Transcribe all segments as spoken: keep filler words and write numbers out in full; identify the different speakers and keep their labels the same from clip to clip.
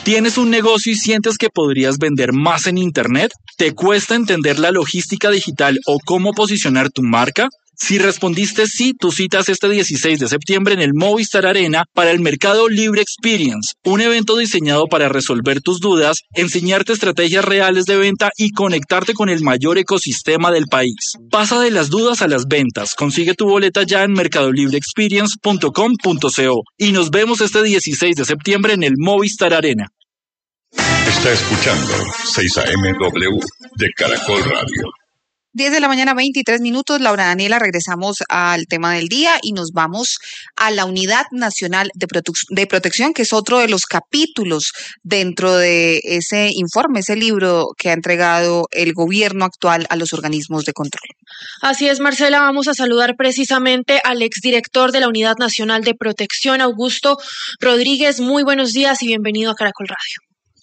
Speaker 1: ¿Tienes un negocio y sientes que podrías vender más en Internet? ¿Te cuesta entender la logística digital o cómo posicionar tu marca? Si respondiste sí, tu cita es este dieciséis de septiembre en el Movistar Arena para el Mercado Libre Experience, un evento diseñado para resolver tus dudas, enseñarte estrategias reales de venta y conectarte con el mayor ecosistema del país. Pasa de las dudas a las ventas. Consigue tu boleta ya en mercado libre experience punto com punto co y nos vemos este dieciséis de septiembre en el Movistar Arena.
Speaker 2: Está escuchando seis A M W de Caracol Radio.
Speaker 3: diez de la mañana, veintitrés minutos. Laura Daniela, regresamos al tema del día y nos vamos a la Unidad Nacional de, Prote- de Protección, que es otro de los capítulos dentro de ese informe, ese libro que ha entregado el gobierno actual a los organismos de control.
Speaker 4: Así es, Marcela, vamos a saludar precisamente al exdirector de la Unidad Nacional de Protección, Augusto Rodríguez. Muy buenos días y bienvenido a Caracol Radio.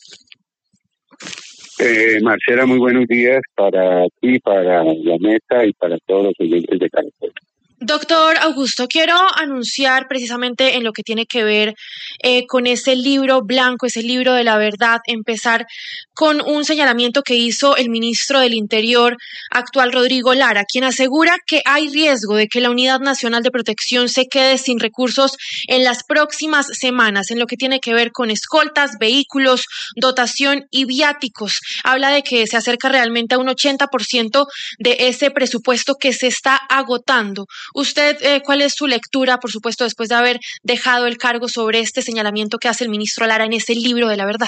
Speaker 5: Eh, Marcela, muy buenos días para ti, para la mesa y para todos los oyentes de Caracol.
Speaker 4: Doctor Augusto, quiero anunciar precisamente en lo que tiene que ver eh, con ese libro blanco, ese libro de la verdad, empezar con un señalamiento que hizo el ministro del Interior actual, Rodrigo Lara, quien asegura que hay riesgo de que la Unidad Nacional de Protección se quede sin recursos en las próximas semanas, en lo que tiene que ver con escoltas, vehículos, dotación y viáticos. Habla de que se acerca realmente a un ochenta por ciento de ese presupuesto que se está agotando. Usted, eh, ¿cuál es su lectura, por supuesto, después de haber dejado el cargo sobre este señalamiento que hace el ministro Lara en ese libro de la verdad?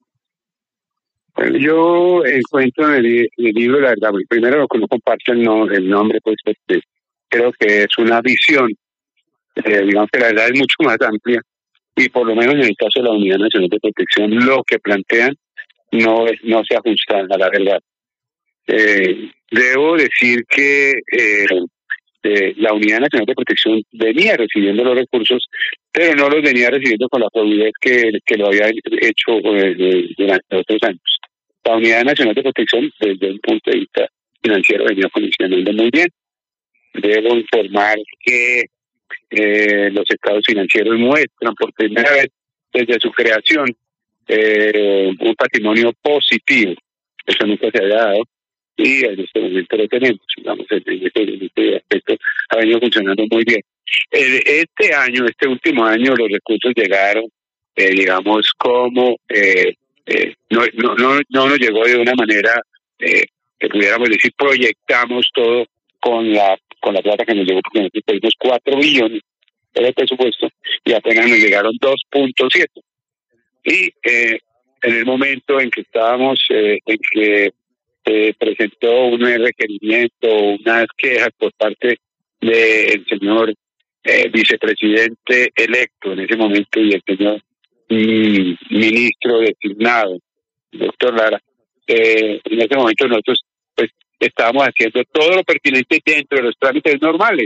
Speaker 5: Bueno, yo encuentro en el, en el libro la verdad. Primero, que no comparto el, no, el nombre, pues este, creo que es una visión. Eh, digamos que la verdad es mucho más amplia y por lo menos en el caso de la Unidad Nacional de Protección, lo que plantean no es, no se ajusta a la verdad. Eh, debo decir que eh, Eh, la Unidad Nacional de Protección venía recibiendo los recursos, pero no los venía recibiendo con la fluidez que, que lo había hecho eh, durante otros años. La Unidad Nacional de Protección, desde un punto de vista financiero, venía funcionando muy bien. Debo informar que eh, los estados financieros muestran por primera vez desde su creación eh, un patrimonio positivo. Eso nunca se había dado. Y en este momento lo tenemos, digamos, en este, en este aspecto ha venido funcionando muy bien. Este año, este último año, los recursos llegaron, eh, digamos, como eh, eh, no, no, no, no nos llegó de una manera eh, que pudiéramos decir, proyectamos todo con la con la plata que nos llegó, porque nosotros pedimos cuatro billones de presupuesto y apenas nos llegaron dos punto siete. Y eh, en el momento en que estábamos, eh, en que se presentó un requerimiento, unas quejas por parte del señor eh, vicepresidente electo en ese momento y el señor mm, ministro designado, doctor Lara. Eh, en ese momento nosotros pues estábamos haciendo todo lo pertinente dentro de los trámites normales,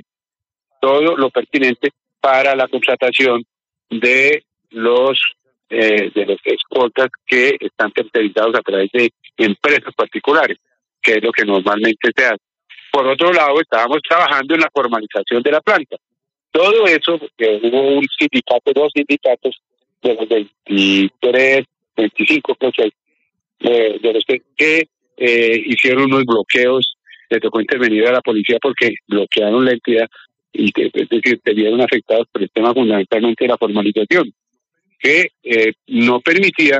Speaker 5: todo lo pertinente para la contratación de los eh, de los escoltas que están tercerizados a través de empresas particulares, que es lo que normalmente se hace. Por otro lado, estábamos trabajando en la formalización de la planta. Todo eso, porque hubo un sindicato, dos sindicatos de los veintitrés, veinticinco procesos, eh, de los que, que eh, hicieron unos bloqueos. Le tocó intervenir a la policía porque bloquearon la entidad y que, es decir, se vieron afectados por el tema fundamentalmente de la formalización, que eh, no permitía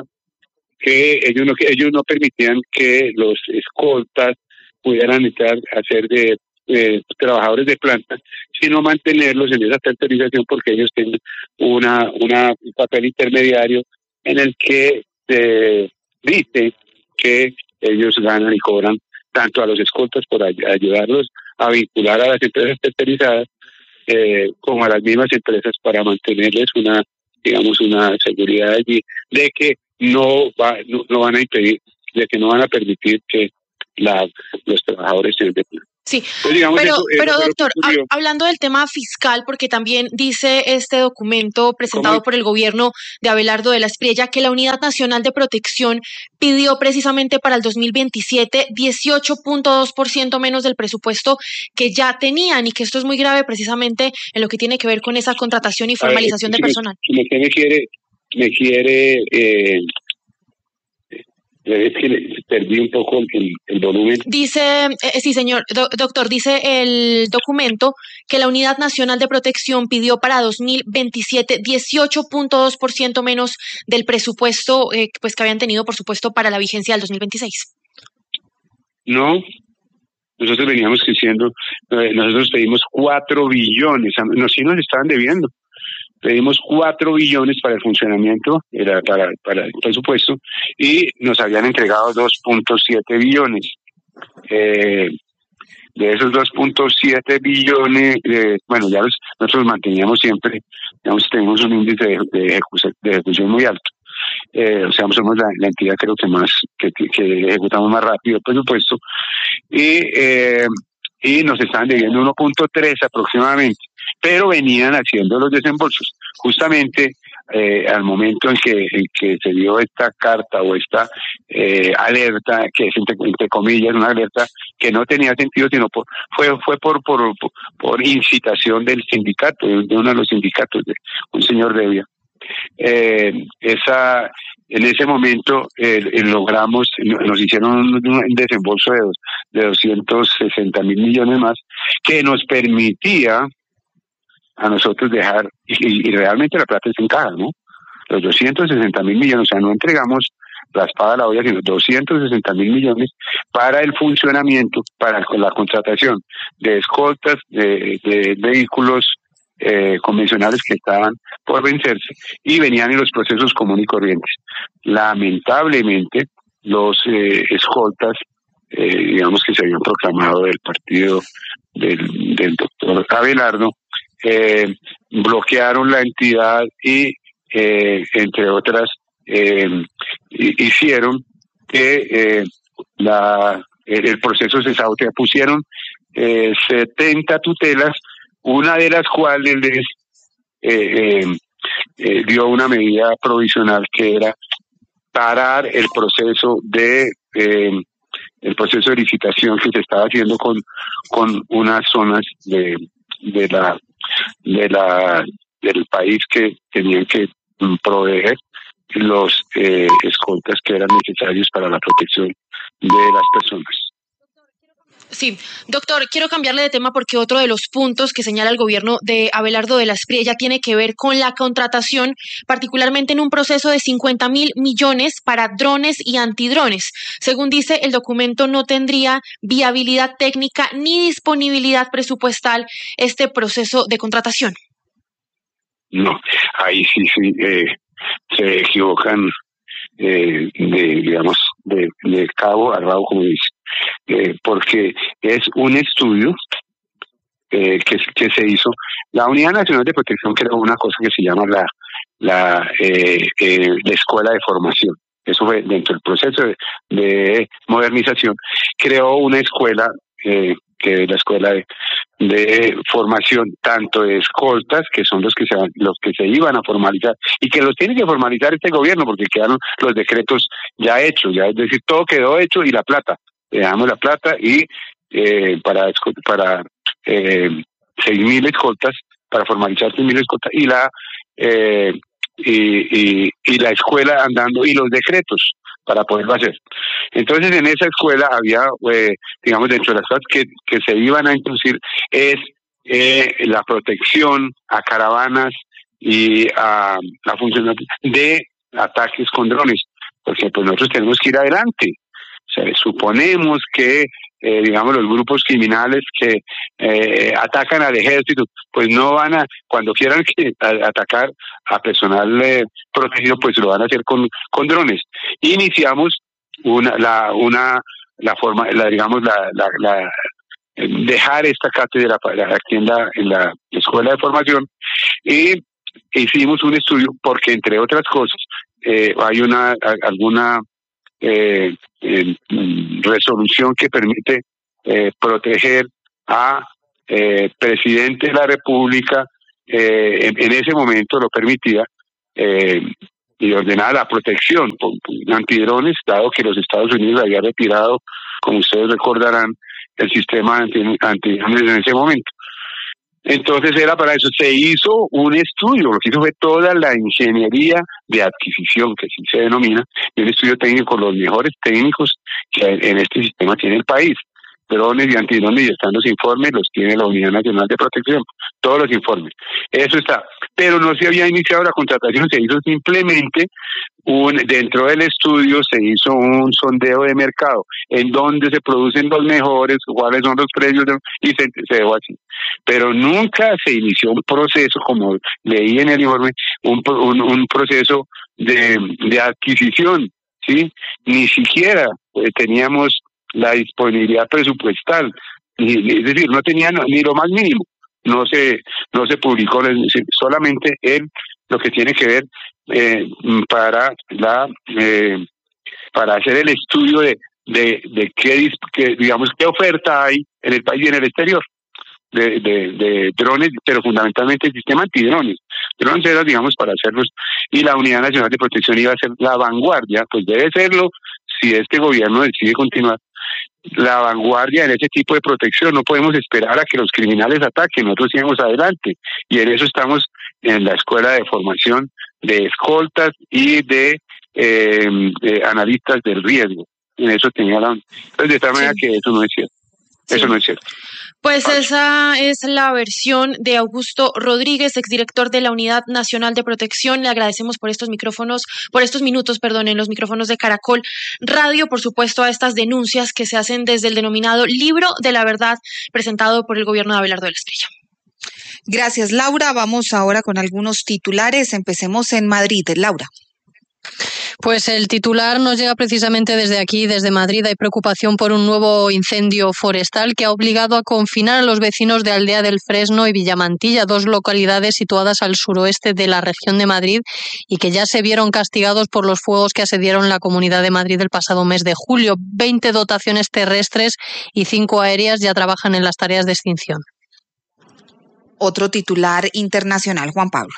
Speaker 5: que ellos no, que ellos no permitían que los escoltas pudieran entrar a ser de eh, trabajadores de planta, sino mantenerlos en esa tercerización porque ellos tienen una, una un papel intermediario en el que se dice que ellos ganan y cobran tanto a los escoltas por ay- ayudarlos a vincular a las empresas tercerizadas eh, como a las mismas empresas para mantenerles una, digamos, una seguridad allí de que no va, no, no van a impedir, de que no van a permitir que la, los trabajadores se den.
Speaker 4: Sí,
Speaker 5: pues digamos,
Speaker 4: pero,
Speaker 5: eso,
Speaker 4: pero
Speaker 5: eso
Speaker 4: doctor, hab- hablando del tema fiscal, porque también dice este documento presentado
Speaker 5: ¿Cómo?
Speaker 4: por el gobierno de Abelardo de la Espriella que la Unidad Nacional de Protección pidió precisamente para el dos mil veintisiete dieciocho punto dos por ciento menos del presupuesto que ya tenían y que esto es muy grave precisamente en lo que tiene que ver con esa contratación y formalización
Speaker 5: A ver,
Speaker 4: de
Speaker 5: si
Speaker 4: personal.
Speaker 5: Me, si me quiere, me quiere eh, Es que perdí un poco el, el volumen.
Speaker 4: Dice, eh, sí señor, do, doctor, dice el documento que la Unidad Nacional de Protección pidió para dos mil veintisiete dieciocho punto dos por ciento menos del presupuesto eh, pues que habían tenido, por supuesto, para la vigencia del dos mil veintiséis.
Speaker 5: No, nosotros veníamos diciendo, eh, nosotros pedimos cuatro billones, nos sí nos estaban debiendo. Pedimos cuatro billones para el funcionamiento, era para, para el presupuesto, y nos habían entregado dos punto siete billones. Eh, de esos dos punto siete billones, eh, bueno, ya los, nosotros manteníamos siempre, digamos, tenemos un índice de, de, ejecución, de ejecución muy alto. Eh, o sea, somos la, la entidad creo que más, que, que ejecutamos más rápido el presupuesto, y, eh, y nos estaban debiendo uno punto tres aproximadamente. Pero venían haciendo los desembolsos. Justamente eh, al momento en que, en que se dio esta carta o esta eh, alerta, que es entre, entre comillas una alerta que no tenía sentido, sino por, fue fue por, por por incitación del sindicato, de uno de los sindicatos, de un señor Devia. Eh, esa en ese momento eh, eh, logramos, nos hicieron un, un desembolso de, dos, de doscientos sesenta mil millones más, que nos permitía a nosotros dejar, y, y realmente la plata es en caja, ¿no? Los doscientos sesenta mil millones, o sea, no entregamos la espada a la olla, sino doscientos sesenta mil millones para el funcionamiento, para la contratación de escoltas, de, de vehículos eh, convencionales que estaban por vencerse y venían en los procesos comunes y corrientes. Lamentablemente, los eh, escoltas, eh, digamos que se habían proclamado del partido del, del doctor Abelardo, Eh, bloquearon la entidad y, eh, entre otras, eh, hicieron que eh, la, el proceso se sabotea. Pusieron eh, setenta tutelas, una de las cuales les eh, eh, eh, dio una medida provisional que era parar el proceso de eh, el proceso de licitación que se estaba haciendo con, con unas zonas de, de la de la del país que tenían que proveer los eh, escoltas que eran necesarios para la protección de las personas.
Speaker 4: Sí, doctor, quiero cambiarle de tema porque otro de los puntos que señala el gobierno de Abelardo de la Espriella tiene que ver con la contratación, particularmente en un proceso de cincuenta mil millones para drones y antidrones. Según dice el documento, no tendría viabilidad técnica ni disponibilidad presupuestal este proceso de contratación.
Speaker 5: No, ahí sí, sí eh, se equivocan eh, de, digamos, de, de cabo a rabo, como dice. Eh, porque es un estudio eh, que, que se hizo. La Unidad Nacional de Protección creó una cosa que se llama la la, eh, eh, la Escuela de Formación. Eso fue dentro del proceso de, de modernización. Creó una escuela, eh, que es la Escuela de, de Formación, tanto de escoltas, que son los que se los que se iban a formalizar, y que los tiene que formalizar este gobierno, porque quedaron los decretos ya hechos, ya es decir, todo quedó hecho y la plata. Le damos la plata y eh, para para eh, seis mil escoltas, para formalizar seis mil escoltas, y la eh, y, y, y la escuela andando y los decretos para poderlo hacer. Entonces, en esa escuela había, eh, digamos, dentro de las cosas que, que se iban a introducir es eh, la protección a caravanas y a la función de ataques con drones, porque pues nosotros tenemos que ir adelante. O sea, suponemos que, eh, digamos, los grupos criminales que eh, atacan al ejército, pues no van a, cuando quieran que, a, atacar a personal eh, protegido, pues lo van a hacer con, con drones. Iniciamos una, la, una, la forma, la, digamos, la, la, la dejar esta cátedra para aquí en la, en la escuela de formación, y hicimos un estudio porque, entre otras cosas, eh, hay una, alguna Eh, eh, resolución que permite eh, proteger a eh, presidente de la República, eh, en, en ese momento lo permitía, eh, y ordenaba la protección por, por antidrones, dado que los Estados Unidos había retirado, como ustedes recordarán, el sistema anti, antidrones en ese momento. Entonces era para eso, se hizo un estudio, lo que hizo fue toda la ingeniería de adquisición, que así se denomina, y un estudio técnico, los mejores técnicos que en este sistema tiene el país. Drones y antidrones, y están los informes, los tiene la Unidad Nacional de Protección, todos los informes. Eso está. Pero no se había iniciado la contratación, se hizo simplemente un, dentro del estudio se hizo un sondeo de mercado, en donde se producen los mejores, cuáles son los precios, y se, se dejó así. Pero nunca se inició un proceso, como leí en el informe, un, un, un proceso de, de adquisición, ¿sí? Ni siquiera pues, teníamos la disponibilidad presupuestal, es decir, no tenía ni lo más mínimo, no se no se publicó, solamente en lo que tiene que ver eh, para la eh, para hacer el estudio de de, de qué, qué digamos qué oferta hay en el país y en el exterior de, de, de drones, pero fundamentalmente el sistema antidrones. Drones era, digamos, para hacerlos, y la Unidad Nacional de Protección iba a ser la vanguardia, pues debe serlo si este gobierno decide continuar, la vanguardia en ese tipo de protección. No podemos esperar a que los criminales ataquen, nosotros sigamos adelante, y en eso estamos en la escuela de formación de escoltas y de, eh, de analistas del riesgo. En eso tenía la... Entonces, de tal manera sí. que eso no es cierto. Sí. Eso no es cierto.
Speaker 4: Pues esa es la versión de Augusto Rodríguez, exdirector de la Unidad Nacional de Protección. Le agradecemos por estos micrófonos, por estos minutos, perdón, en los micrófonos de Caracol Radio, por supuesto, a estas denuncias que se hacen desde el denominado Libro de la Verdad, presentado por el gobierno de Abelardo de la Espriella.
Speaker 3: Gracias, Laura. Vamos ahora con algunos titulares. Empecemos en Madrid. Laura.
Speaker 6: Pues el titular nos llega precisamente desde aquí, desde Madrid. Hay preocupación por un nuevo incendio forestal que ha obligado a confinar a los vecinos de Aldea del Fresno y Villamantilla, dos localidades situadas al suroeste de la región de Madrid y que ya se vieron castigados por los fuegos que asediaron la Comunidad de Madrid el pasado mes de julio. veinte dotaciones terrestres y cinco aéreas ya trabajan en las tareas de extinción.
Speaker 3: Otro titular internacional, Juan Pablo.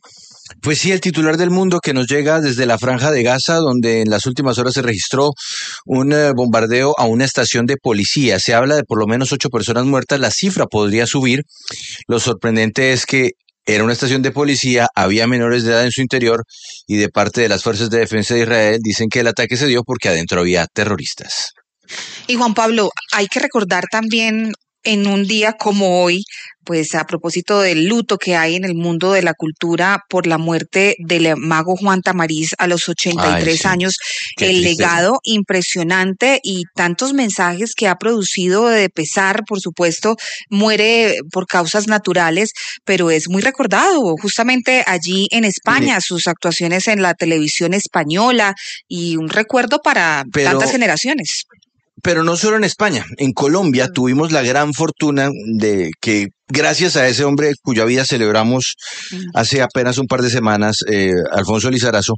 Speaker 7: Pues sí, el titular del Mundo que nos llega desde la Franja de Gaza, donde en las últimas horas se registró un eh, bombardeo a una estación de policía. Se habla de por lo menos ocho personas muertas, la cifra podría subir. Lo sorprendente es que era una estación de policía, había menores de edad en su interior y de parte de las Fuerzas de Defensa de Israel dicen que el ataque se dio porque adentro había terroristas.
Speaker 3: Y Juan Pablo, hay que recordar también en un día como hoy, pues a propósito del luto que hay en el mundo de la cultura por la muerte del mago Juan Tamariz a los ochenta y tres Ay, sí. años, Qué el tristeza. Legado impresionante y tantos mensajes que ha producido de pesar, por supuesto, muere por causas naturales, pero es muy recordado justamente allí en España, sí. sus actuaciones en la televisión española y un recuerdo para pero... tantas generaciones.
Speaker 7: Pero no solo en España, en Colombia tuvimos la gran fortuna de que gracias a ese hombre cuya vida celebramos hace apenas un par de semanas, eh, Alfonso Lizarazo,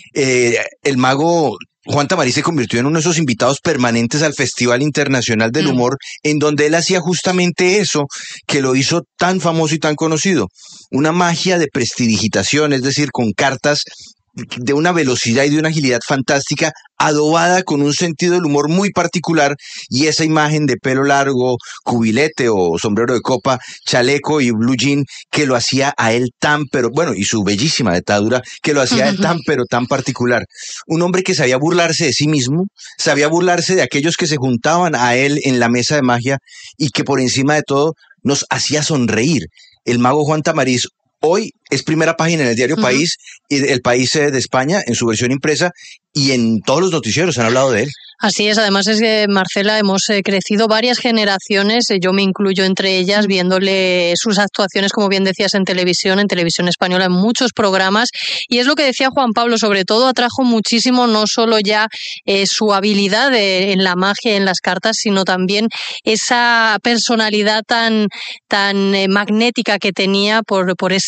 Speaker 7: eh, el mago Juan Tamariz se convirtió en uno de esos invitados permanentes al Festival Internacional del Humor, mm. en donde él hacía justamente eso que lo hizo tan famoso y tan conocido, una magia de prestidigitación, es decir, con cartas de una velocidad y de una agilidad fantástica, adobada con un sentido del humor muy particular, y esa imagen de pelo largo, cubilete o sombrero de copa, chaleco y blue jean, que lo hacía a él tan, pero bueno, y su bellísima dentadura, que lo hacía a él tan, pero tan particular. Un hombre que sabía burlarse de sí mismo, sabía burlarse de aquellos que se juntaban a él en la mesa de magia, y que por encima de todo nos hacía sonreír. El mago Juan Tamariz hoy es primera página en el diario uh-huh. País, y el País de España, en su versión impresa, y en todos los noticieros han hablado de él.
Speaker 6: Así es, además es que, Marcela, hemos eh, crecido varias generaciones, eh, yo me incluyo entre ellas, viéndole sus actuaciones, como bien decías, en televisión, en televisión española, en muchos programas, y es lo que decía Juan Pablo, sobre todo atrajo muchísimo no solo ya eh, su habilidad de, en la magia, en las cartas, sino también esa personalidad tan, tan eh, magnética que tenía por, por ese humor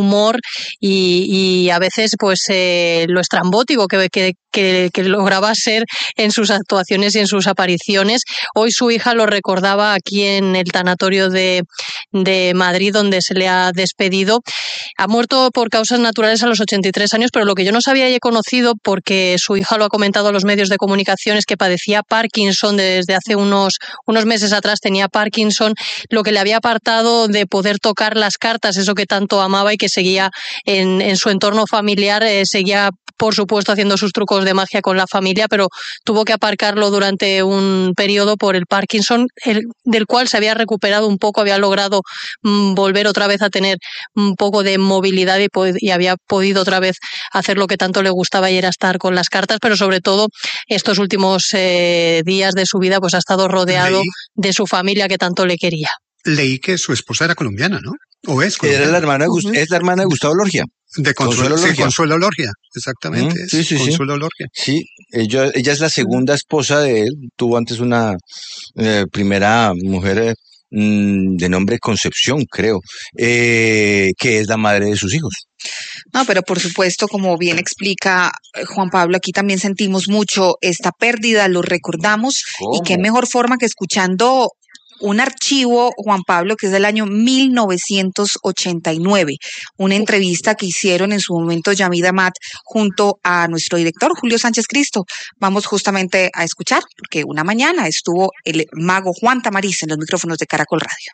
Speaker 6: humor y, y a veces pues eh, lo estrambótico que, que, que, que lograba ser en sus actuaciones y en sus apariciones. Hoy su hija lo recordaba aquí en el tanatorio de, de Madrid, donde se le ha despedido. Ha muerto por causas naturales a los ochenta y tres años, pero lo que yo no sabía y he conocido, porque su hija lo ha comentado a los medios de comunicación, es que padecía Parkinson desde hace unos, unos meses atrás, tenía Parkinson, lo que le había apartado de poder tocar las cartas, eso que tanto amaba y que seguía en, en su entorno familiar, eh, seguía por supuesto haciendo sus trucos de magia con la familia, pero tuvo que aparcarlo durante un periodo por el Parkinson, el, del cual se había recuperado un poco, había logrado mm, volver otra vez a tener un poco de movilidad y, y había podido otra vez hacer lo que tanto le gustaba y era estar con las cartas, pero sobre todo estos últimos eh, días de su vida pues ha estado rodeado Leí, de su familia que tanto le quería.
Speaker 8: Leí que su esposa era colombiana, ¿no? ¿O es colombiana?
Speaker 7: Era la hermana, uh-huh. Es la hermana de Gustavo Lorgia.
Speaker 8: De Consuelo, Consuelo Lorgia. Sí, Consuelo Lorgia, exactamente.
Speaker 7: Mm, sí, sí,
Speaker 8: Consuelo
Speaker 7: sí.
Speaker 8: Lorgia.
Speaker 7: Sí, ella, ella es la segunda esposa de él. Tuvo antes una eh, primera mujer eh, de nombre Concepción, creo, eh, que es la madre de sus hijos.
Speaker 3: No, pero por supuesto, como bien explica Juan Pablo, aquí también sentimos mucho esta pérdida, lo recordamos. ¿Cómo? Y qué mejor forma que escuchando un archivo, Juan Pablo, que es del año mil novecientos ochenta y nueve, una entrevista que hicieron en su momento Yamid Amat junto a nuestro director Julio Sánchez Cristo. Vamos justamente a escuchar, porque una mañana estuvo el mago Juan Tamariz en los micrófonos de Caracol Radio.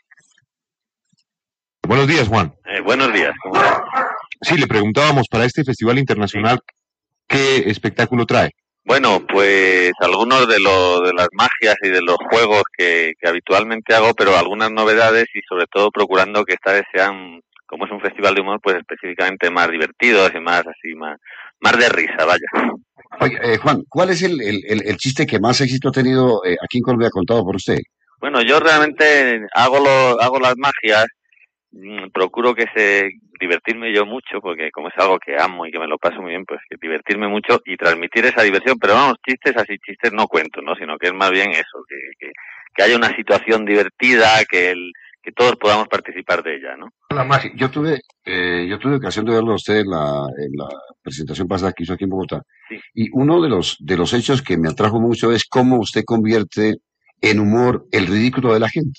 Speaker 9: Buenos días, Juan.
Speaker 10: Eh, buenos días. ¿Cómo estás?
Speaker 9: Sí, le preguntábamos para este festival internacional, ¿qué espectáculo trae?
Speaker 10: Bueno, pues algunos de, lo, de las magias y de los juegos que, que habitualmente hago, pero algunas novedades y sobre todo procurando que esta vez sean, como es un festival de humor, pues específicamente más divertidos y más así, más, más de risa, vaya.
Speaker 11: Oye, eh, Juan, ¿cuál es el, el, el chiste que más éxito ha tenido eh, aquí en Colombia contado por usted?
Speaker 10: Bueno, yo realmente hago, lo, hago las magias, mmm, procuro que se... divertirme yo mucho, porque como es algo que amo y que me lo paso muy bien, pues que divertirme mucho y transmitir esa diversión, pero vamos, chistes así, chistes no cuento, ¿no? Sino que es más bien eso, que, que, que haya una situación divertida, que el, que todos podamos participar de ella, ¿no?
Speaker 11: La magia, yo tuve, eh, yo tuve ocasión de verlo a usted en la, en la presentación pasada que hizo aquí en Bogotá, sí. Y uno de los, de los hechos que me atrajo mucho es cómo usted convierte en humor el ridículo de la gente.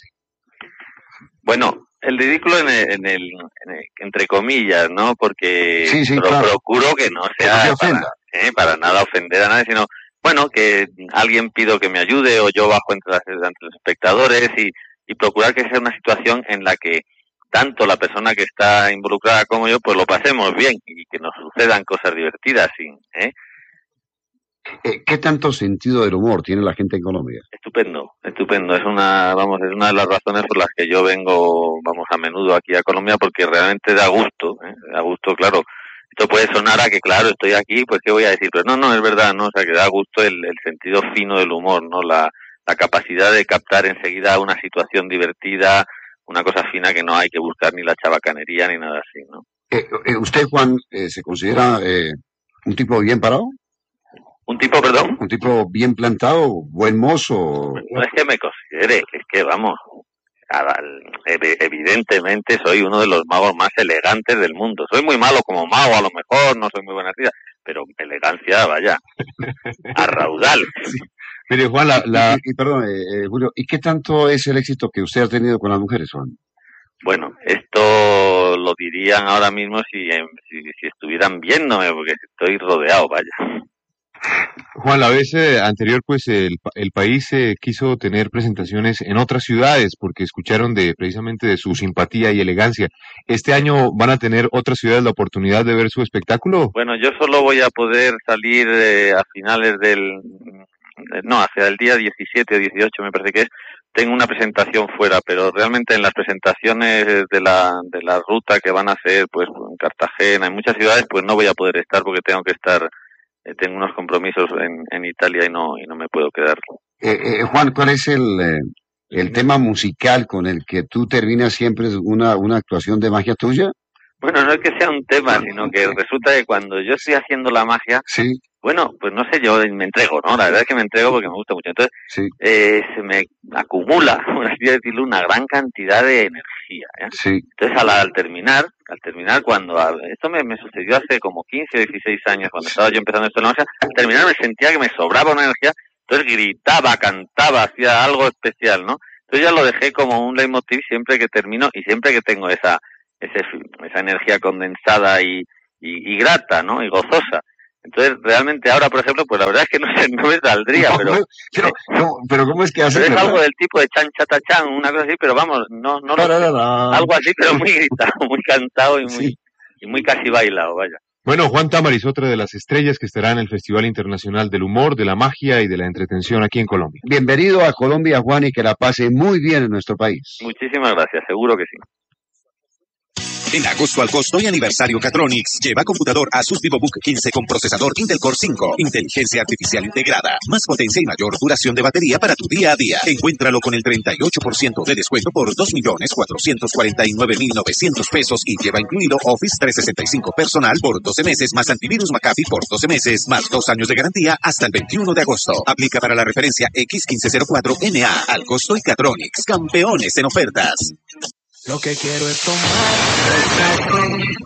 Speaker 10: Bueno, el ridículo en el, en el, en el entre comillas, ¿no? Porque
Speaker 11: sí, sí,
Speaker 10: pro,
Speaker 11: claro.
Speaker 10: procuro que no sea
Speaker 11: que no
Speaker 10: para, eh, para nada ofender a nadie, sino, bueno, que alguien pido que me ayude o yo bajo entre, las, entre los espectadores y, y procurar que sea una situación en la que tanto la persona que está involucrada como yo, pues lo pasemos bien y que nos sucedan cosas divertidas, ¿sí? ¿eh?
Speaker 11: ¿Qué tanto sentido del humor tiene la gente en Colombia?
Speaker 10: Estupendo, estupendo. Es una, vamos, es una de las razones por las que yo vengo, vamos, a menudo aquí a Colombia, porque realmente da gusto, ¿eh? Da gusto, claro. Esto puede sonar a que, claro, estoy aquí, pues qué voy a decir, pero no, no, es verdad, ¿no? O sea, que da gusto el, el sentido fino del humor, ¿no? La, la capacidad de captar enseguida una situación divertida, una cosa fina que no hay que buscar ni la chabacanería ni nada así, ¿no?
Speaker 11: Eh, eh, ¿Usted, Juan, eh, se considera eh, un tipo bien parado?
Speaker 10: ¿Un tipo, perdón?
Speaker 11: ¿Un tipo bien plantado, buen mozo?
Speaker 10: No es que me considere, es que, vamos, evidentemente soy uno de los magos más elegantes del mundo. Soy muy malo como mago, a lo mejor, no soy muy buena actriz, pero elegancia, vaya, a raudal.
Speaker 11: Sí. Mire, Juan, la... la... Y, y, perdón, eh, Julio, ¿y qué tanto es el éxito que usted ha tenido con las mujeres, Juan?
Speaker 10: Bueno, esto lo dirían ahora mismo si, si, si estuvieran viéndome, porque estoy rodeado, vaya.
Speaker 9: Juan, la vez eh, anterior, pues el, el país eh, quiso tener presentaciones en otras ciudades porque escucharon de precisamente de su simpatía y elegancia. ¿Este año van a tener otras ciudades la oportunidad de ver su espectáculo?
Speaker 10: Bueno, yo solo voy a poder salir eh, a finales del... No, hacia el día diecisiete o dieciocho me parece que es. Tengo una presentación fuera, pero realmente en las presentaciones de la de la ruta que van a hacer, pues en Cartagena, en muchas ciudades, pues no voy a poder estar porque tengo que estar... Tengo unos compromisos en, en Italia y no y no me puedo quedar.
Speaker 11: Eh, eh, Juan, ¿cuál es el, eh, el tema musical con el que tú terminas siempre una, una actuación de magia tuya?
Speaker 10: Bueno, no es que sea un tema, sino que resulta que cuando yo estoy haciendo la magia,
Speaker 11: sí.
Speaker 10: Bueno, pues no sé, yo me entrego, ¿no? La verdad es que me entrego porque me gusta mucho. Entonces, sí. eh, se me acumula, por así decirlo, una gran cantidad de energía. ¿eh? Sí. Entonces, al, al terminar, al terminar, cuando... A, esto me, me sucedió hace como quince o dieciséis años, cuando estaba yo empezando esto en la noche, al terminar me sentía que me sobraba una energía, entonces gritaba, cantaba, hacía algo especial, ¿no? Entonces ya lo dejé como un leitmotiv siempre que termino y siempre que tengo esa ese, esa energía condensada y, y, y grata, ¿no? Y gozosa. Entonces, realmente ahora, por ejemplo, pues la verdad es que no, sé, no me saldría,
Speaker 11: no,
Speaker 10: pero...
Speaker 11: No, pero, no, pero ¿cómo es que hace?
Speaker 10: Pero es algo del tipo de chan chata chan, una cosa así, pero vamos, no, no, no, no, no, no. Algo así, pero muy gritado, muy cantado y muy, sí. y muy casi bailado, vaya.
Speaker 9: Bueno, Juan Tamariz, otra de las estrellas que estará en el Festival Internacional del Humor, de la Magia y de la Entretención aquí en Colombia.
Speaker 11: Bienvenido a Colombia, Juan, y que la pase muy bien en nuestro país.
Speaker 10: Muchísimas gracias, seguro que sí.
Speaker 12: En agosto al costo y aniversario Catronics, lleva computador Asus VivoBook quince con procesador Intel Core cinco, inteligencia artificial integrada, más potencia y mayor duración de batería para tu día a día. Encuéntralo con el treinta y ocho por ciento de descuento por dos millones cuatrocientos cuarenta y nueve mil novecientos pesos y lleva incluido Office trescientos sesenta y cinco personal por doce meses, más antivirus McAfee por doce meses, más dos años de garantía hasta el veintiuno de agosto. Aplica para la referencia X quince cero cuatro N A al costo y Catronics, campeones en ofertas.
Speaker 13: Lo que quiero es tomar